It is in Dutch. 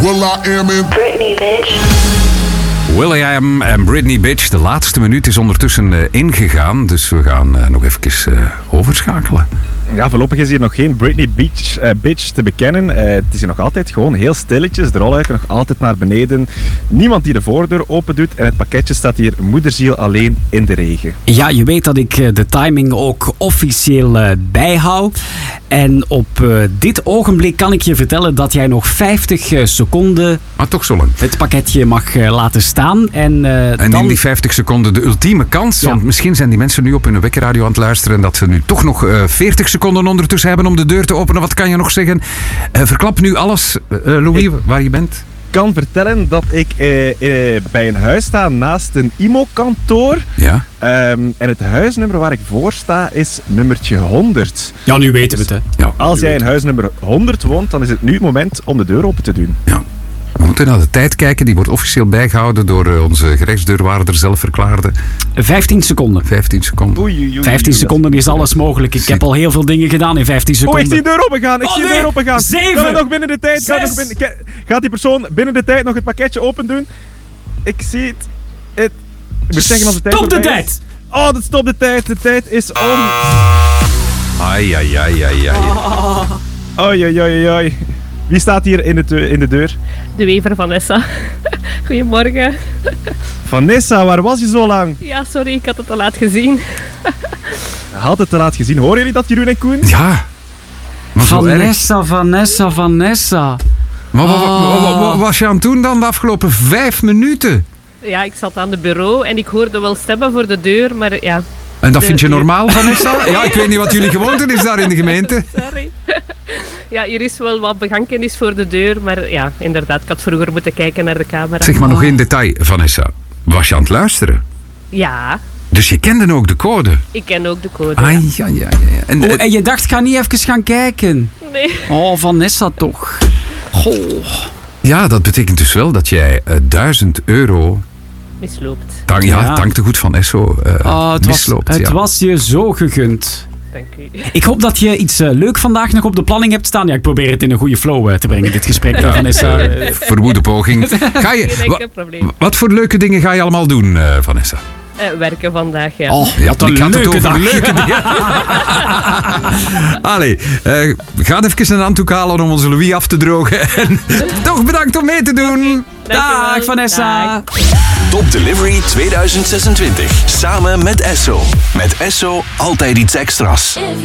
will.i.am in Britney, bitch. will.i.am en Britney Bitch. De laatste minuut is ondertussen ingegaan. Dus we gaan nog even overschakelen. Ja, voorlopig is hier nog geen Britney Bitch te bekennen. Het is hier nog altijd gewoon heel stilletjes. De rolluiken nog altijd naar beneden. Niemand die de voordeur open doet. En het pakketje staat hier moederziel alleen in de regen. Ja, je weet dat ik de timing ook officieel bijhoud. En op dit ogenblik kan ik je vertellen dat jij nog 50 seconden... Maar toch zo lang. Het pakketje mag laten staan. En dan... in die 50 seconden de ultieme kans. Ja. Want misschien zijn die mensen nu op hun wekkerradio aan het luisteren. En dat ze nu toch nog 40 seconden ondertussen hebben om de deur te openen. Wat kan je nog zeggen? Verklap nu alles, Louis, waar je bent. Ik kan vertellen dat ik bij een huis sta naast een IMO-kantoor. Ja. En het huisnummer waar ik voor sta is nummertje 100. Ja, nu weten we het, hè. Ja, Als jij in huisnummer 100 woont, dan is het nu het moment om de deur open te doen. Ja. We moeten naar de tijd kijken. Die wordt officieel bijgehouden door onze gerechtsdeurwaarder, zelfverklaarde. 15 seconden. 15 seconden. Oei, 15 seconden is alles mogelijk. Ik heb al heel veel dingen gedaan in 15 seconden. Oh, ik zie de deur opengaan. Ik zie de deur opengaan. 7. Kan het nog binnen de tijd? Gaat die persoon binnen de tijd nog het pakketje open doen? Ik zie het. Ik moet zeggen als de tijd Stop de voorbij is. tijd! Oh, dat stopt de tijd. De tijd is om. Ai. Oei. Wie staat hier in de deur? De wever Vanessa. Goedemorgen. Vanessa, waar was je zo lang? Ja, sorry, ik had het te laat gezien. Had het te laat gezien. Horen jullie dat, Jeroen en Koen? Ja. Maar zo erg. Vanessa. Maar wat was je aan het doen dan de afgelopen 5 minuten? Ja, ik zat aan het bureau en ik hoorde wel stemmen voor de deur, maar ja. En dat vind je normaal, Vanessa? Ja, ik weet niet wat jullie gewoonte is daar in de gemeente. Sorry. Ja, hier is wel wat begankenis voor de deur, maar ja, inderdaad, ik had vroeger moeten kijken naar de camera. Zeg maar nog één detail, Vanessa. Was je aan het luisteren? Ja, Dus je kende ook de code? ik ken ook de code. Ja. En je dacht, ga niet even gaan kijken. Nee. Oh, Vanessa toch. Goh. Ja, dat betekent dus wel dat jij €1000... Misloopt. Danktegoed van Esso misloopt. Het was je zo gegund. Dank u. Ik hoop dat je iets leuk vandaag nog op de planning hebt staan. Ja, ik probeer het in een goede flow te brengen, dit gesprek. Vanessa. Verwoede poging. Geen enkel probleem. Wat voor leuke dingen ga je allemaal doen, Vanessa? Werken vandaag, ja. Oh, Ja, wat ik een had het leuke over dag. leuke dingen. Allee, ga even een handdoek halen om onze Louis af te drogen. En toch bedankt om mee te doen. Dag, Vanessa. Dag. Top Delivery 2026. Samen met Esso. Met Esso altijd iets extra's.